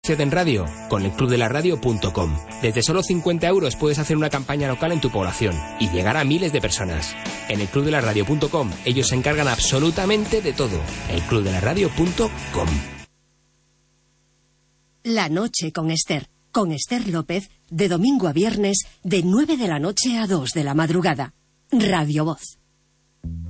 En radio con elclubdelaradio.com. Desde solo 50 euros puedes hacer una campaña local en tu población y llegar a miles de personas. En elclubdelaradio.com ellos se encargan absolutamente de todo. elclubdelaradio.com. La noche con Esther López, de domingo a viernes, de 9 de la noche a 2 de la madrugada. Radio Voz.